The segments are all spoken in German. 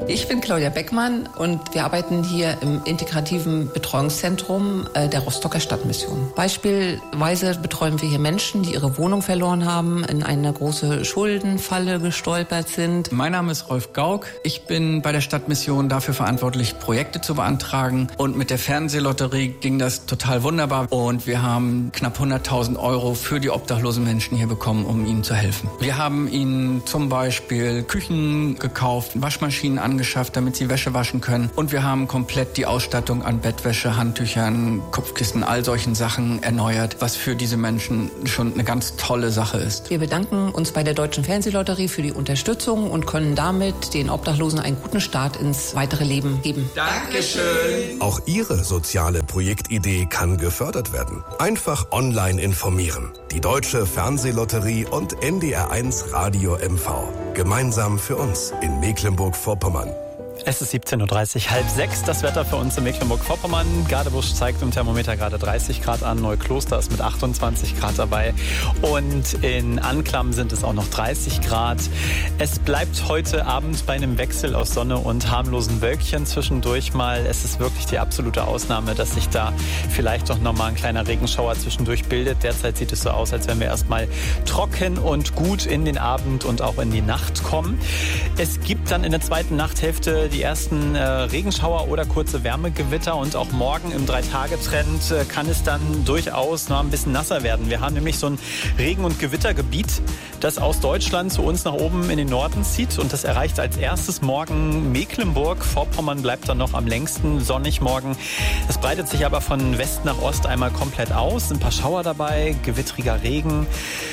Ich bin Claudia Beckmann und wir arbeiten hier im integrativen Betreuungszentrum der Rostocker Stadtmission. Beispielsweise betreuen wir hier Menschen, die ihre Wohnung verloren haben, in eine große Schuldenfalle gestolpert sind. Mein Name ist Rolf Gauck. Ich bin bei der Stadtmission dafür verantwortlich, Projekte zu beantragen. Und mit der Fernsehlotterie ging das total wunderbar. Und wir haben knapp 100.000 Euro für die obdachlosen Menschen hier bekommen, um ihnen zu helfen. Wir haben ihnen zum Beispiel Küchen gekauft, Waschmaschinen angeschafft, damit sie Wäsche waschen können. Und wir haben komplett die Ausstattung an Bettwäsche, Handtüchern, Kopfkissen, all solchen Sachen erneuert, was für diese Menschen schon eine ganz tolle Sache ist. Wir bedanken uns bei der Deutschen Fernsehlotterie für die Unterstützung und können damit den Obdachlosen einen guten Start ins weitere Leben geben. Dankeschön! Auch Ihre soziale Projektidee kann gefördert werden. Einfach online informieren. Die Deutsche Fernsehlotterie und NDR1 Radio MV. Gemeinsam für uns in Mecklenburg-Vorpommern. Es ist 17.30 Uhr, 5:30. Das Wetter für uns in Mecklenburg-Vorpommern. Gadebusch zeigt im Thermometer gerade 30 Grad an. Neukloster ist mit 28 Grad dabei. Und in Anklam sind es auch noch 30 Grad. Es bleibt heute Abend bei einem Wechsel aus Sonne und harmlosen Wölkchen zwischendurch mal. Es ist wirklich die absolute Ausnahme, dass sich da vielleicht doch nochmal ein kleiner Regenschauer zwischendurch bildet. Derzeit sieht es so aus, als wenn wir erstmal trocken und gut in den Abend und auch in die Nacht kommen. Es gibt dann in der zweiten Nachthälfte die ersten Regenschauer oder kurze Wärmegewitter und auch morgen im 3-Tage-Trend kann es dann durchaus noch ein bisschen nasser werden. Wir haben nämlich so ein Regen- und Gewittergebiet, das aus Deutschland zu uns nach oben in den Norden zieht und das erreicht als erstes morgen Mecklenburg. Vorpommern bleibt dann noch am längsten sonnig morgen. Es breitet sich aber von West nach Ost einmal komplett aus. Ein paar Schauer dabei, gewittriger Regen.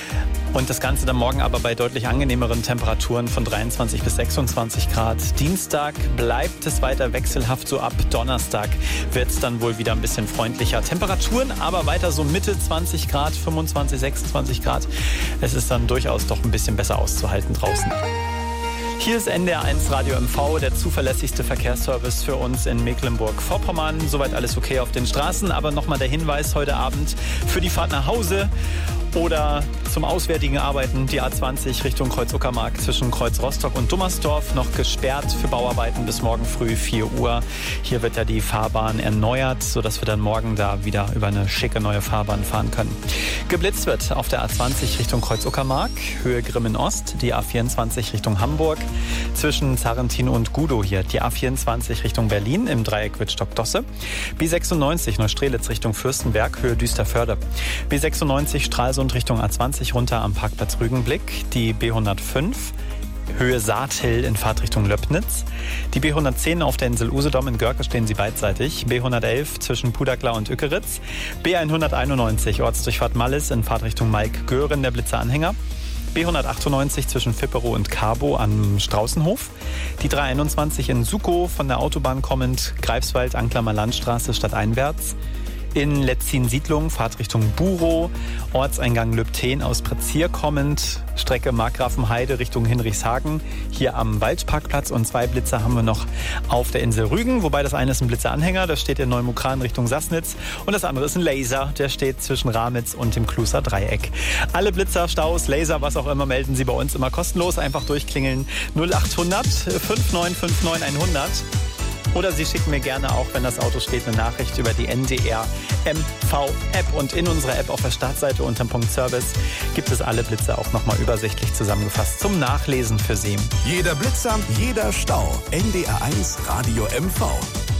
Und das Ganze dann morgen aber bei deutlich angenehmeren Temperaturen von 23 bis 26 Grad. Dienstag bleibt es weiter wechselhaft, so ab Donnerstag wird es dann wohl wieder ein bisschen freundlicher. Temperaturen aber weiter so Mitte 20 Grad, 25, 26 Grad. Es ist dann durchaus doch ein bisschen besser auszuhalten draußen. Hier ist NDR1 Radio MV, der zuverlässigste Verkehrsservice für uns in Mecklenburg-Vorpommern. Soweit alles okay auf den Straßen, aber nochmal der Hinweis heute Abend für die Fahrt nach Hause oder zum auswärtigen Arbeiten. Die A20 Richtung Kreuz-Uckermark zwischen Kreuz Rostock und Dummersdorf noch gesperrt für Bauarbeiten bis morgen früh 4 Uhr. Hier wird ja die Fahrbahn erneuert, sodass wir dann morgen da wieder über eine schicke neue Fahrbahn fahren können. Geblitzt wird auf der A20 Richtung Kreuz-Uckermark, Höhe Grimmen Ost, die A24 Richtung Hamburg, zwischen Zarrentin und Gudow hier, die A24 Richtung Berlin im Dreieck Wittstock-Dosse, B96 Neustrelitz Richtung Fürstenberg, Höhe Düsterförde, B96 Stralsund Richtung A20 runter am Parkplatz Rügenblick, die B105 Höhe Saathill in Fahrtrichtung Löbnitz. Die B110 auf der Insel Usedom in Görke stehen sie beidseitig. B111 zwischen Pudagla und Ückeritz. B191 Ortsdurchfahrt Mallis in Fahrtrichtung Maik-Göhren, der Blitzeranhänger. B198 zwischen Fipperow und Carbo am Straußenhof. Die 321 in Sukow von der Autobahn kommend, Greifswald, Anklamer Landstraße stadteinwärts. In Letzin-Siedlung, Fahrtrichtung Burow, Ortseingang Lübten aus Prezier kommend, Strecke Markgrafenheide Richtung Hinrichshagen, hier am Waldparkplatz und 2 Blitzer haben wir noch auf der Insel Rügen, wobei das eine ist ein Blitzeranhänger, das steht in Neumukran Richtung Sassnitz und das andere ist ein Laser, der steht zwischen Ramitz und dem Kluser Dreieck. Alle Blitzer, Staus, Laser, was auch immer, melden Sie bei uns immer kostenlos, einfach durchklingeln 0800 5959 100. Oder Sie schicken mir gerne auch, wenn das Auto steht, eine Nachricht über die NDR MV-App. Und in unserer App auf der Startseite unter dem Punkt Service gibt es alle Blitze auch nochmal übersichtlich zusammengefasst zum Nachlesen für Sie. Jeder Blitzer, jeder Stau. NDR1 Radio MV.